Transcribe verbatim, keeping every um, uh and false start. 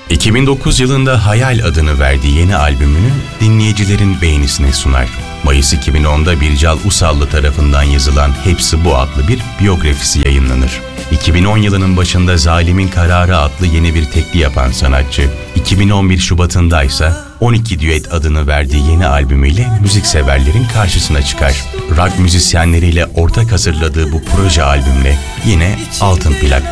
iki bin dokuz yılında Hayal adını verdiği yeni albümünü dinleyicilerin beğenisine sunar. Mayıs iki bin onda Bircal Usallı tarafından yazılan Hepsi Bu adlı bir biyografisi yayınlanır. iki bin on yılının başında Zalimin Kararı adlı yeni bir tekli yapan sanatçı, iki bin on bir Şubat'ında ise on iki Düet adını verdiği yeni albümüyle müzikseverlerin karşısına çıkar. Rock müzisyenleriyle ortak hazırladığı bu proje albümle yine altın plak